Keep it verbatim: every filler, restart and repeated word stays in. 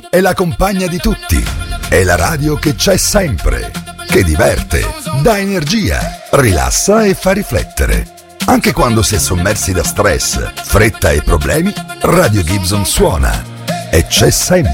È la compagna di tutti. È la radio che c'è sempre. Che diverte, dà energia, rilassa e fa riflettere. Anche quando si è sommersi da stress, fretta e problemi, Radio Gibson suona. E c'è sempre.